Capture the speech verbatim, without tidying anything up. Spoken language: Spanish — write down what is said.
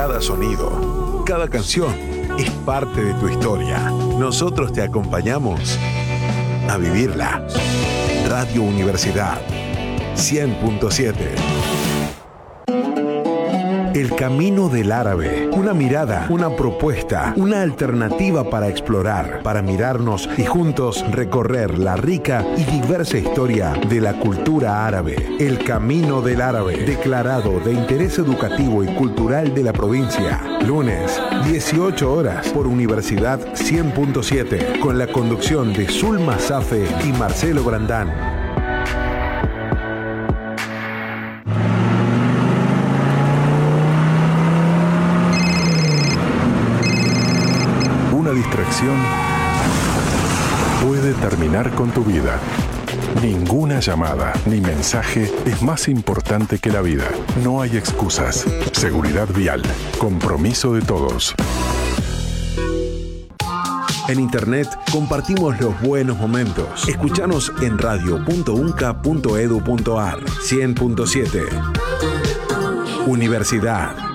cada sonido, cada canción es parte de tu historia. Nosotros te acompañamos a vivirla. Radio Universidad cien punto siete. El camino del árabe. Una mirada, una propuesta, una alternativa para explorar, para mirarnos y juntos recorrer la rica y diversa historia de la cultura árabe. El camino del árabe, declarado de interés educativo y cultural de la provincia. Lunes, dieciocho horas, por Universidad cien punto siete, con la conducción de Zulma Safe y Marcelo Grandán. Distracción puede terminar con tu vida. Ninguna llamada ni mensaje es más importante que la vida. No hay excusas. Seguridad vial. Compromiso de todos. En internet compartimos los buenos momentos. Escuchanos en radio punto unca punto edu punto ar. cien punto siete. Universidad.